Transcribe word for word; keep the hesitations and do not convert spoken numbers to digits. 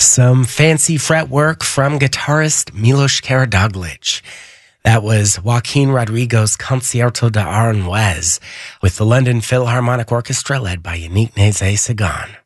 Some fancy fretwork from guitarist Milos Karadoglic. That was Joaquin Rodrigo's Concierto de Aranjuez with the London Philharmonic Orchestra led by Yannick Nézet-Séguin.